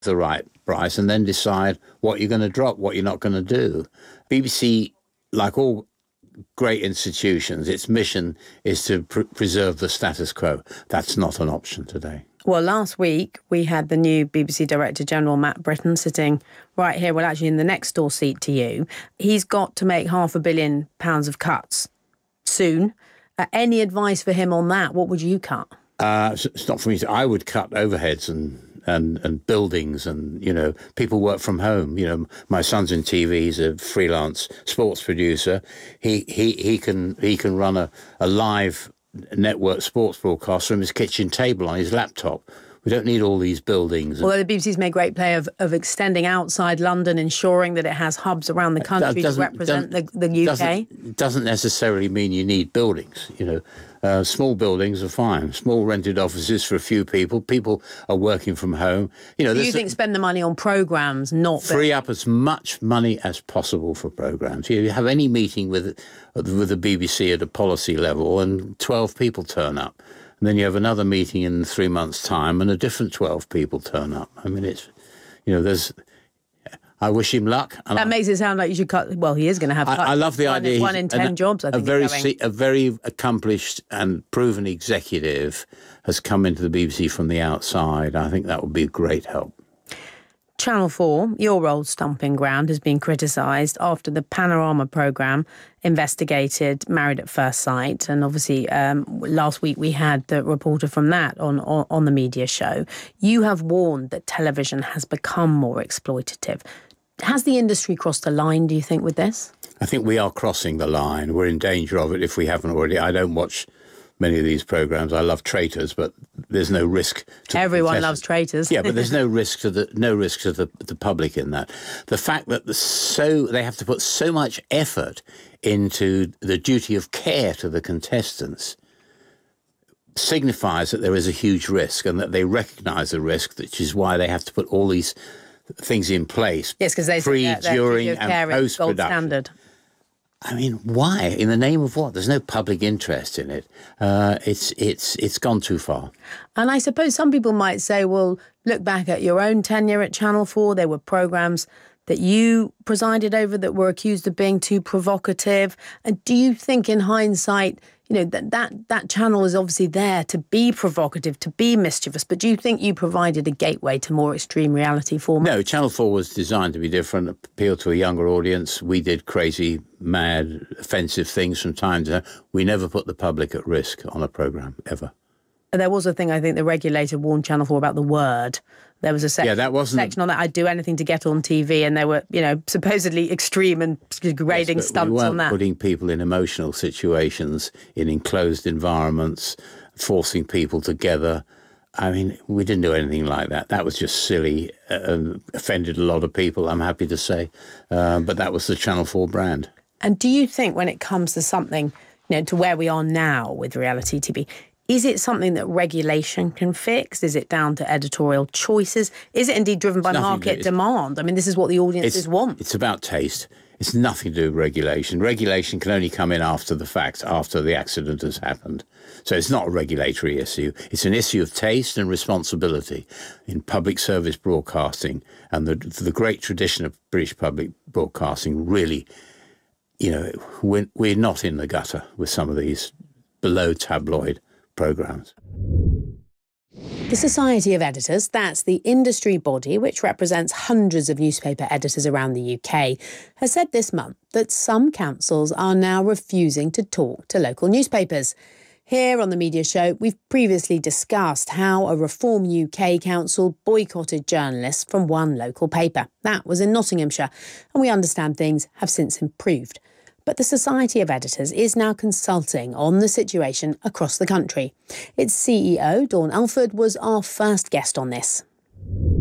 the right price and then decide what you're going to drop, what you're not going to do. BBC, like all great institutions, its mission is to preserve the status quo. That's not an option today. Well, last week we had the new BBC Director General, Matt Britton, sitting right here, well, actually in the next door seat to you. He's got to make £500 million of cuts soon. Any advice for him on that? What would you cut? It's not for me. I would cut overheads and buildings, and people work from home. My son's in TV. He's a freelance sports producer. He can run a live network sports broadcast from his kitchen table on his laptop. We don't need all these buildings. Although the BBC's made great play of extending outside London, ensuring that it has hubs around the country to represent the UK. Doesn't necessarily mean you need buildings. Small buildings are fine. Small rented offices for a few people. People are working from home. Do you think spend the money on programmes, not free up as much money as possible for programmes? You have any meeting with the BBC at a policy level, and 12 people turn up. And then you have another meeting in 3 months' time, and a different 12 people turn up. I mean, I wish him luck. And that makes it sound like you should cut. Well, he is going to have. I love the idea. One in 10 jobs. I think a very accomplished and proven executive has come into the BBC from the outside. I think that would be a great help. Channel 4, your old stomping ground, has been criticised after the Panorama programme investigated Married at First Sight. And obviously, last week we had the reporter from that on the media show. You have warned that television has become more exploitative. Has the industry crossed the line, do you think, with this? I think we are crossing the line. We're in danger of it if we haven't already. I don't watch many of these programmes. I love Traitors, but there's no risk to everyone loves Traitors. Yeah, but there's no risk to the public in that. The fact that they have to put so much effort into the duty of care to the contestants signifies that there is a huge risk, and that they recognise the risk, which is why they have to put all these things in place. Yes, because they pre, during, and post-production. Gold standard. I mean, why? In the name of what? There's no public interest in it. It's gone too far. And I suppose some people might say, well, look back at your own tenure at Channel 4. There were programmes that you presided over that were accused of being too provocative. And do you think in hindsight, that channel is obviously there to be provocative, to be mischievous, but do you think you provided a gateway to more extreme reality formats? No, Channel 4 was designed to be different, appeal to a younger audience. We did crazy, mad, offensive things from time to time. We never put the public at risk on a programme, ever. There was a thing, I think the regulator warned Channel 4 about the word. There was a section on that. I'd do anything to get on TV, and there were, supposedly extreme and degrading stunts on that. We weren't putting people in emotional situations, in enclosed environments, forcing people together. I mean, we didn't do anything like that. That was just silly, offended a lot of people, I'm happy to say. But that was the Channel 4 brand. And do you think when it comes to something, to where we are now with reality TV, is it something that regulation can fix? Is it down to editorial choices? Is it indeed driven by market demand? I mean, this is what the audiences want. It's about taste. It's nothing to do with regulation. Regulation can only come in after the fact, after the accident has happened. So it's not a regulatory issue. It's an issue of taste and responsibility in public service broadcasting. And the great tradition of British public broadcasting really, we're not in the gutter with some of these below tabloid programmes. The Society of Editors, that's the industry body which represents hundreds of newspaper editors around the UK, has said this month that some councils are now refusing to talk to local newspapers. Here on the media show, we've previously discussed how a Reform UK council boycotted journalists from one local paper. That was in Nottinghamshire, and we understand things have since improved. But the Society of Editors is now consulting on the situation across the country. Its CEO, Dawn Alford, was our first guest on this.